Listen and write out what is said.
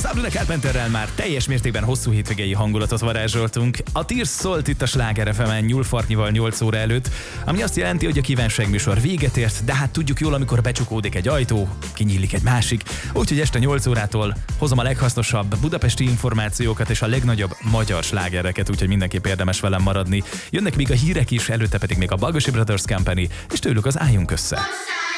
Sabrina Carpenterrel már teljes mértékben hosszú hétvégei hangulatot varázsoltunk. A Tears szólt itt a Sláger FM-en nyúlfartnyival 8 óra előtt, ami azt jelenti, hogy a kívánságműsor véget ért, de hát tudjuk jól, amikor becsukódik egy ajtó, kinyílik egy másik. Úgyhogy este 8 órától hozom a leghasznosabb budapesti információkat és a legnagyobb magyar slágereket, úgyhogy mindenképp érdemes velem maradni. Jönnek még a hírek is, előtte pedig még a Bagosi Brothers Company, és tőlük az Álljunk össze.